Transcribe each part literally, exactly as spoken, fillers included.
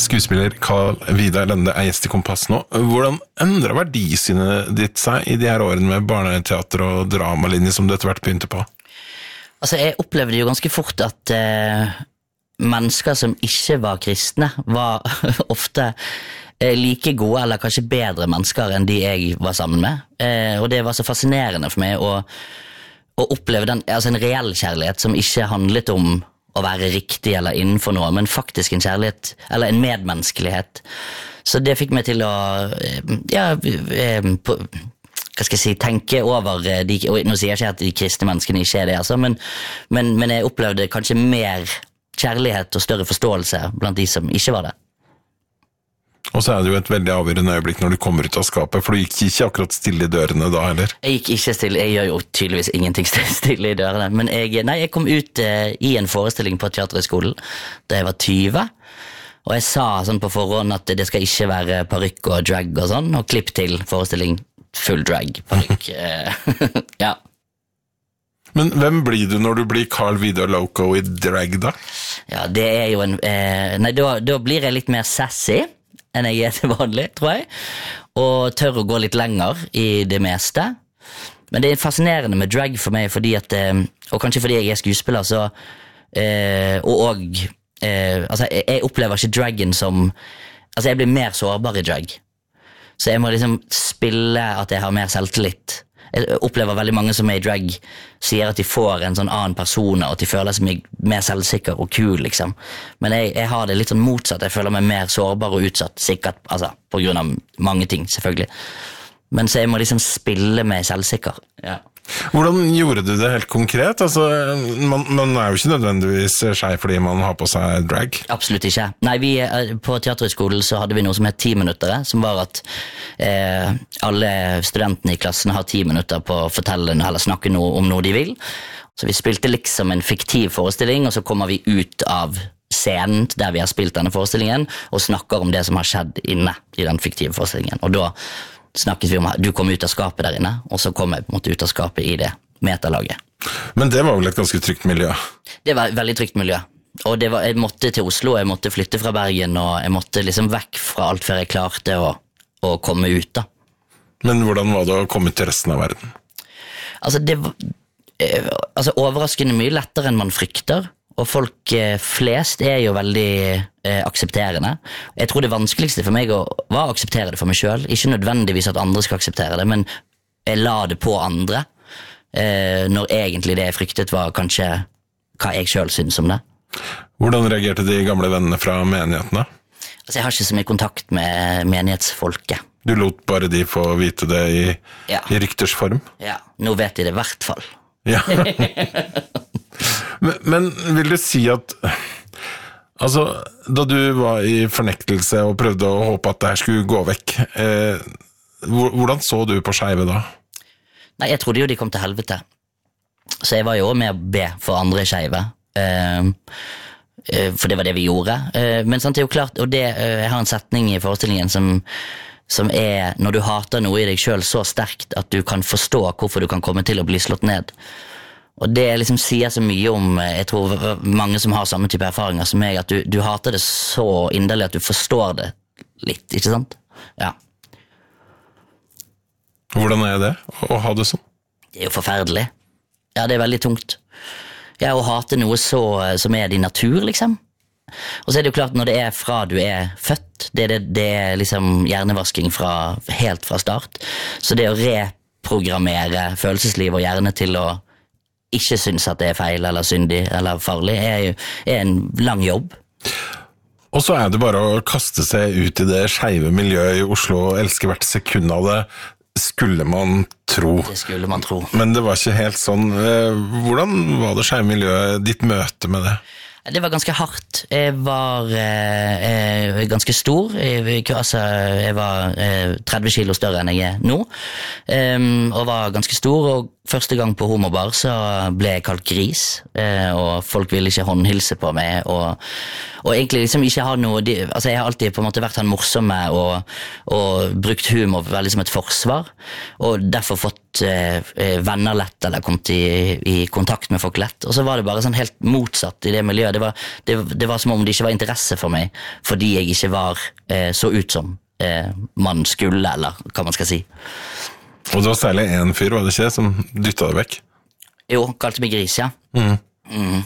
skuespiller Carl Vidar Lende er gjest i Kompass nå. Hvordan endret verdisynet ditt seg i de her årene med barneteater og dramalinje som du etter hvert begynte på? Altså, jeg opplevde jo ganske fort at eh, mennesker som ikke var kristne var ofte eh, like gode eller kanskje bedre mennesker enn de jeg var sammen med. Eh, og det var så fascinerende for meg å, å oppleve den, altså en reell kjærlighet som ikke handlet om å være riktig eller innenfor noe, men faktisk en kjærlighet, eller en medmenneskelighet. Så det fikk meg til å, ja, på, hva skal jeg si, tenke over, de, og nå sier jeg ikke at de kristne menneskene ikke er det, altså, men, men, men jeg opplevde kanskje mer kjærlighet og større forståelse blant de som ikke var det. Og så er det jo et veldig avgjørende øyeblikk når du kommer ut av skapet, for du gikk ikke akkurat stille i dørene da, eller? Jeg gikk ikke stille, jeg gjør jo tydeligvis ingenting stille i dørene, men jeg, nei, jeg kom ut eh, i en forestilling på Teaterhøgskolen da jeg var tyve, og jeg sa sånn på forhånd at det skal ikke være parykk og drag og sånn, og klipp til forestilling full drag, parykk, ja. Men hvem blir du når du blir Carl Vidar Loco i drag da? Ja, det er jo en, eh, nei, da, da blir jeg litt mer sassy, enn jeg er til vanlig, tror jeg, og tør å gå litt lenger i det meste. Men det er fascinerende med drag for meg, fordi at, og kanskje fordi jeg er skuespiller, så, eh, og, og eh, altså, jeg, jeg opplever ikke dragen som, altså jeg blir mer sårbar i drag, så jeg må liksom spille at jeg har mer selvtillit. Jeg opplever veldig mange som er i drag sier at de får en sånn annen person og at de føler seg mer selvsikker og kul liksom. Men jeg, jeg har det litt sånn motsatt. Jeg føler meg mer sårbar og utsatt, sikkert, altså, på grunn av mange ting selvfølgelig. Men så jeg må liksom spille meg selvsikker. Ja. Hvordan gjorde du det helt konkret? Altså, man, man er jo ikke nødvendigvis skeiv fordi man har på seg drag. Absolutt ikke. Nei, vi, på Teaterhøgskolen så hadde vi noe som het ti minutter, som var at eh, alle studentene i klassen har ti minutter på å fortelle eller snakke noe om noe de vil. Så vi spilte liksom en fiktiv forestilling, og så kommer vi ut av scenen der vi har spilt denne forestillingen, og snakker om det som har skjedd inne i den fiktive forestillingen. Og da snakket vi om at du kom ut av skapet der inne, og så kom jeg på en måte ut av skapet i det metalaget. Men det var vel et ganske trygt miljø? Det var et veldig trygt miljø. Og det var, jeg måtte til Oslo, jeg måtte flytte fra Bergen, og jeg måtte liksom vekk fra alt før jeg klarte å, å komme ut da. Men hvordan var det å komme til resten av verden? Altså, det var eh, altså, overraskende mye lettere enn man frykter, og folk eh, flest er jo veldig eh, aksepterende. Jeg tror det vanskeligste for meg var å akseptere det for meg selv, ikke nødvendigvis at andre skal akseptere det, men jeg la det på andre, eh, når egentlig det jeg fryktet var kanskje hva jeg selv synes om det. Hvordan reagerte de gamle vennene fra menighetene? Altså, jeg har ikke så mye kontakt med menighetsfolket. Du lot bare de få vite det i, ja. i rykters form? Ja, nå vet de det i hvert fall. Ja. men, men vil du si at altså, da du var i fornektelse og prøvde å håpe at det her skulle gå vekk, eh, hvordan så du på skeive da? Nei, jeg trodde jo de kom til helvete. Så jeg var jo med å be for andre skeive. Eh, for det var det vi gjorde. Eh, men sant, det er jo klart, og det, eh, jeg har en setning i forestillingen som som er når du hater noe i deg selv så sterkt at du kan forstå hvorfor du kan komme til å bli slått ned. Og det liksom sier så mye om, jeg tror mange som har samme type erfaringer som meg, at du, du hater det så inderlig at du forstår det litt, ikke sant? Ja. Hvordan er det å ha det sånn? Det er jo forferdelig. Ja, det er veldig tungt. Ja, å hate noe så, som er din natur, liksom. Og så er det jo klart når det er fra du er født, det er, det, det er liksom hjernevasking fra, helt fra start. Så det å reprogrammere følelsesliv og hjerne til å ikke synes at det er feil eller syndig eller farlig, er jo er en lang jobb. Og så er det bare å kaste seg ut i det skeive miljøet i Oslo og elske hvert sekund av det, skulle man tro. Det skulle man tro. Men det var ikke helt sånn. Hvordan var det skeive miljøet, ditt møte med det? Det var ganske hardt. Jeg var eh, ganske stor. Jeg, altså, jeg var eh, tretti kilo større enn jeg er nå. Um, og var ganske stor, og første gang på homobar så ble jeg kalt gris. Eh, og folk ville ikke håndhilse på meg, og og egentlig liksom ikke ha noe, de, altså jeg har alltid på en måte vært han morsomme og, og brukt humor veldig som et forsvar, og derfor fått eh, venner lett, eller kommet i, i kontakt med folk lett, og så var det bare sånn helt motsatt i det miljøet. Det var, det, det var som om det ikke var interesse for meg, fordi jeg ikke var eh, så ut som eh, man skulle, eller hva man skal si. Og det var særlig en fyr, var det ikke, som dyttet deg vekk? Jo, kalte meg gris, ja. Mm. Mm.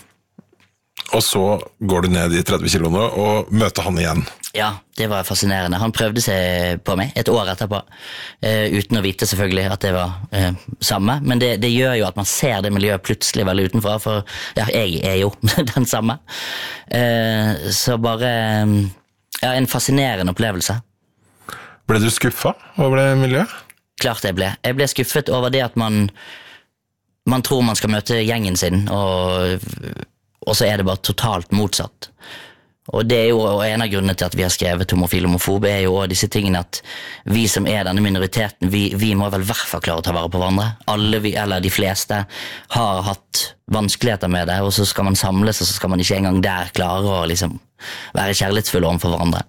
Og så går du ned i tretti kiloene og møter han igjen. Ja, det var fascinerende. Han prøvde seg på meg et år etterpå, uh, uten å vite selvfølgelig at det var uh, samme, men det, det gjør jo at man ser det miljøet plutselig veldig utenfra, for ja, jeg er jo den samme. Uh, så bare, um, ja, en fascinerende opplevelse. Ble du skuffet over det miljøet? Klart jeg ble. Jeg ble skuffet over det at man Man tror man skal møte gjengen sin, og, og så er det bare totalt motsatt. Og det er jo en av grunnene til at vi har skrevet homofil og homofob, er jo disse tingene at vi som er denne minoriteten, vi, vi må vel i hvert fall klare å ta vare på hverandre. Alle vi, eller de fleste, har hatt vanskeligheter med det, og så skal man samles, og så skal man ikke engang der klare å liksom være kjærlighetsfulle overfor hverandre.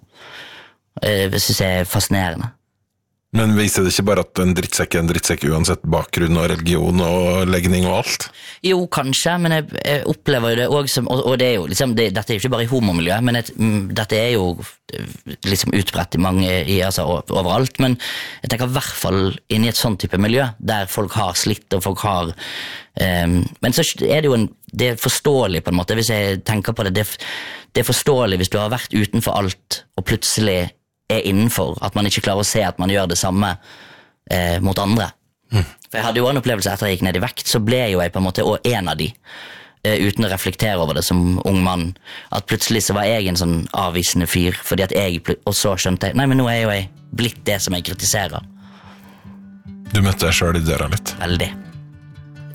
Det synes jeg er fascinerende. Men viser det ikke bare at en drittsekk er en drittsekk uansett bakgrunn og religion og legning og alt? Jo, kanskje, men jeg, jeg opplever jo det også som, og, og det er jo liksom, det, dette er jo ikke bare i homomiljøet, men et, dette er jo liksom utbredt i mange, i, altså overalt, men jeg tenker i hvert fall inn i et sånn type miljø, der folk har slitt og folk har, um, men så er det jo en, det er forståelig på en måte, hvis jeg tenker på det, det, det er forståelig hvis du har vært utenfor alt, og plutselig er innenfor, at man ikke klarer å se at man gjør det samme eh, mot andre. Mm. For jeg hadde jo en opplevelse etter jeg gikk ned i vekt, så ble jo jeg på en måte en av de, eh, uten å reflektere over det som ung mann, at plutselig så var jeg en sånn avvisende fyr, fordi at jeg, og så skjønte jeg, nei, men nå er jo jeg blitt det som jeg kritiserer. Du møtte deg selv i døra litt. Veldig.